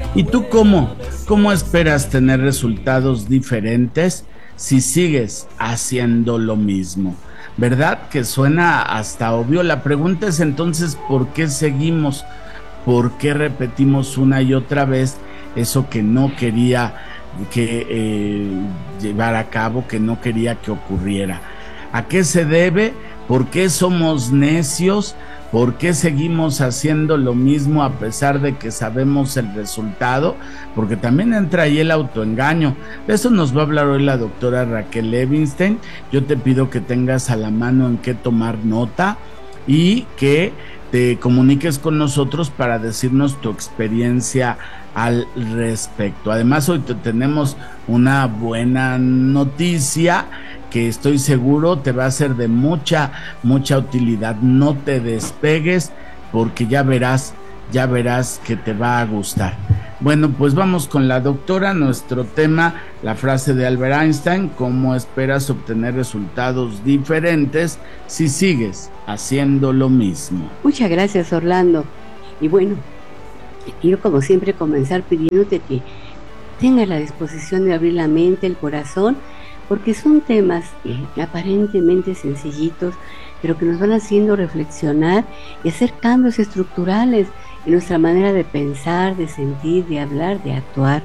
¿Y tú cómo esperas tener resultados diferentes si sigues haciendo lo mismo? ¿Verdad que suena hasta obvio? La pregunta es entonces, ¿por qué seguimos? ¿Por qué repetimos una y otra vez eso que no quería que llevar a cabo, que no quería que ocurriera? ¿A qué se debe? ¿Por qué somos necios? ¿Por qué seguimos haciendo lo mismo a pesar de que sabemos el resultado? Porque también entra ahí el autoengaño. De eso nos va a hablar hoy la doctora Raquel Levinstein. Yo te pido que tengas a la mano en qué tomar nota y que te comuniques con nosotros para decirnos tu experiencia al respecto. Además, hoy tenemos una buena noticia que estoy seguro te va a ser de mucha utilidad. No te despegues porque ya verás que te va a gustar. Bueno, pues vamos con la doctora. Nuestro tema, la frase de Albert Einstein: ¿cómo esperas obtener resultados diferentes si sigues haciendo lo mismo? Muchas gracias, Orlando. Y bueno, quiero como siempre comenzar pidiéndote que tengas la disposición de abrir la mente, el corazón, porque son temas aparentemente sencillitos, pero que nos van haciendo reflexionar y hacer cambios estructurales en nuestra manera de pensar, de sentir, de hablar, de actuar.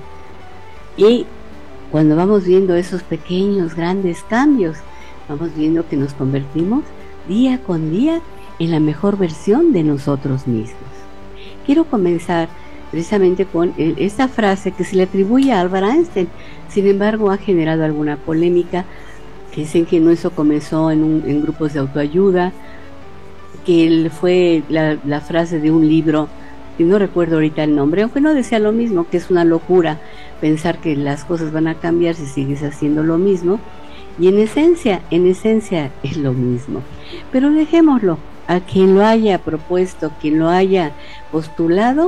Y cuando vamos viendo esos pequeños, grandes cambios, vamos viendo que nos convertimos día con día en la mejor versión de nosotros mismos. Quiero comenzar precisamente con esta frase que se le atribuye a Albert Einstein. Sin embargo, ha generado alguna polémica, que dicen que no, eso comenzó en grupos de autoayuda, que él fue la frase de un libro, que no recuerdo ahorita el nombre, aunque no decía lo mismo, que es una locura pensar que las cosas van a cambiar si sigues haciendo lo mismo, y en esencia es lo mismo. Pero dejémoslo a quien lo haya propuesto, quien lo haya postulado.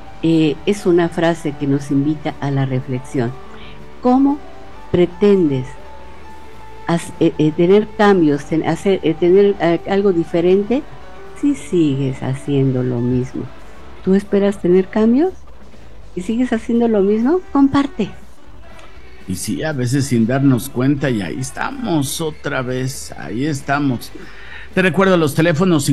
Es una frase que nos invita a la reflexión. ¿Cómo pretendes tener cambios, tener algo diferente si sigues haciendo lo mismo? ¿Tú esperas tener cambios y sigues haciendo lo mismo? Comparte. Y sí, a veces sin darnos cuenta, y ahí estamos otra vez, ahí estamos. Te recuerdo los teléfonos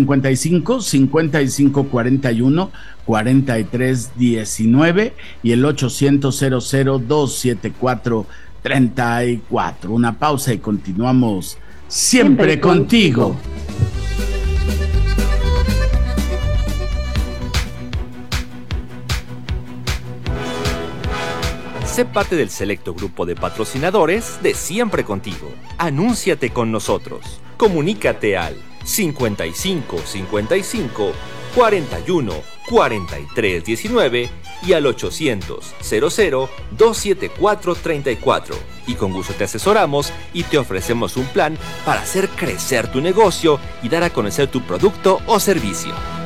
55 41 43 19 y el 800 274 34. Una pausa y continuamos siempre contigo. Sé parte del selecto grupo de patrocinadores de Siempre Contigo. Anúnciate con nosotros. Comunícate al 55 41 43 19 y al 800 274 34. Y con gusto te asesoramos y te ofrecemos un plan para hacer crecer tu negocio y dar a conocer tu producto o servicio.